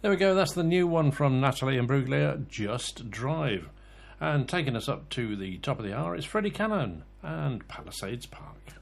There we go, that's the new one from Natalie Imbruglia, Just Drive. And taking us up to the top of the hour is Freddie Cannon and Palisades Park.